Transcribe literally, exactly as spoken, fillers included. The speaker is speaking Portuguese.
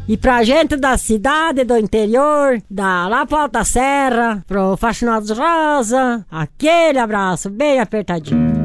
E pra gente da cidade, do interior, da lá pro Alta Serra, pro Faxinados Rosa, aquele abraço bem apertadinho.